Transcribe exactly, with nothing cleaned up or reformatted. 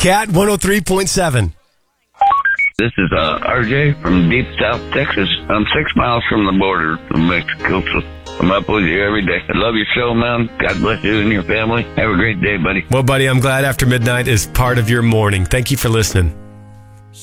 Cat one oh three point seven. This is uh, R J from deep South Texas. I'm six miles from the border of Mexico, so I'm up with you every day. I love your show, man. God bless you and your family. Have a great day, buddy. Well, buddy, I'm glad After Midnight is part of your morning. Thank you for listening.